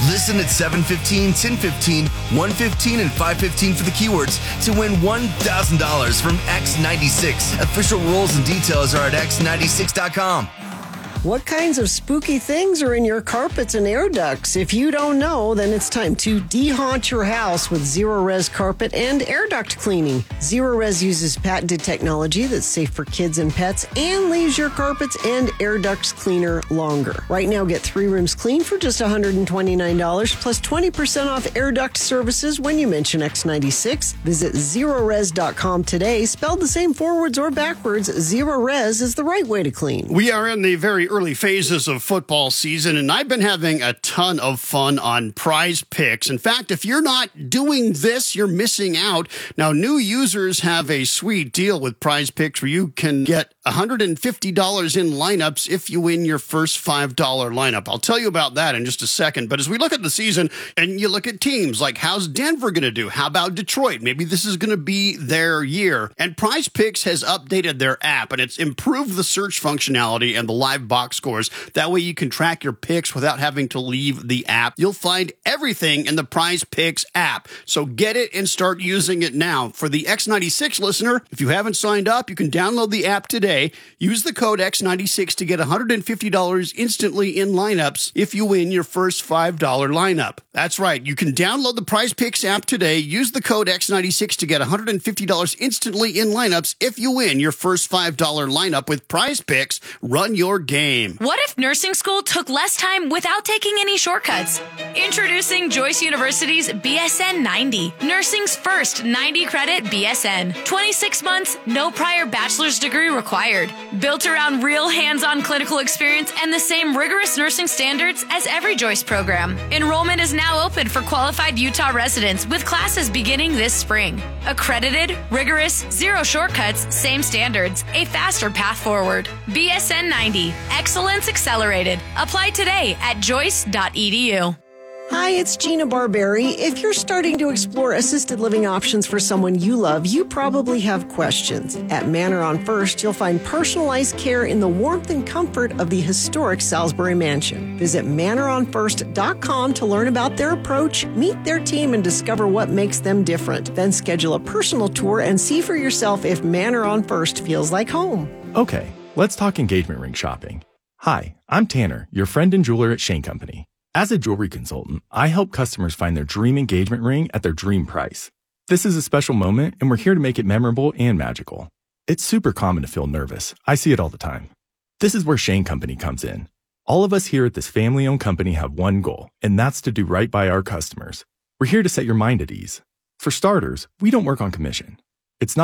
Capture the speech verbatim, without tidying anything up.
Listen at seven fifteen, ten fifteen, one fifteen, and five fifteen for the keywords to win one thousand dollars from X ninety-six. Official rules and details are at x ninety-six dot com. What kinds of spooky things are in your carpets and air ducts? If you don't know, then it's time to de-haunt your house with Zero-Res carpet and air duct cleaning. Zero-Res uses patented technology that's safe for kids and pets and leaves your carpets and air ducts cleaner longer. Right now, get three rooms clean for just one hundred twenty-nine dollars plus twenty percent off air duct services when you mention X ninety-six. Visit zero res dot com today. Spelled the same forwards or backwards, Zero-Res is the right way to clean. We are in the very early phases of football season, and I've been having a ton of fun on Prize Picks. In fact, if you're not doing this, you're missing out. Now, new users have a sweet deal with Prize Picks where you can get one hundred fifty dollars in lineups if you win your first five dollar lineup. I'll tell you about that in just a second. But as we look at the season and you look at teams like, how's Denver going to do? How about Detroit? Maybe this is going to be their year. And Prize Picks has updated their app, and it's improved the search functionality and the live box scores. That way you can track your picks without having to leave the app. You'll find everything in the Prize Picks app. So get it and start using it now. For the X ninety-six listener, if you haven't signed up, you can download the app today. Use the code X ninety-six to get one hundred fifty dollars instantly in lineups if you win your first five dollar lineup. That's right. You can download the Prize Picks app today. Use the code X ninety-six to get one hundred fifty dollars instantly in lineups if you win your first five dollar lineup with Prize Picks. Run your game. What if nursing school took less time without taking any shortcuts? Introducing Joyce University's B S N ninety, nursing's first ninety credit B S N. twenty-six months, no prior bachelor's degree required. Built around real hands-on clinical experience and the same rigorous nursing standards as every Joyce program. Enrollment is now open for qualified Utah residents with classes beginning this spring. Accredited, rigorous, zero shortcuts, same standards, a faster path forward. B S N ninety. Excellence accelerated. Apply today at joyce dot e d u. Hi, it's Gina Barberi. If you're starting to explore assisted living options for someone you love, you probably have questions. At Manor on First, you'll find personalized care in the warmth and comfort of the historic Salisbury Mansion. Visit manor on first dot com to learn about their approach, meet their team, and discover what makes them different. Then schedule a personal tour and see for yourself if Manor on First feels like home. Okay, let's talk engagement ring shopping. Hi, I'm Tanner, your friend and jeweler at Shane Company. As a jewelry consultant, I help customers find their dream engagement ring at their dream price. This is a special moment, and we're here to make it memorable and magical. It's super common to feel nervous. I see it all the time. This is where Shane Company comes in. All of us here at this family-owned company have one goal, and that's to do right by our customers. We're here to set your mind at ease. For starters, we don't work on commission.